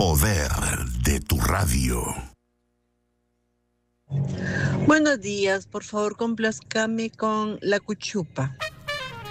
poder de tu radio. Buenos días, por favor, complázcame con La Cuchupa.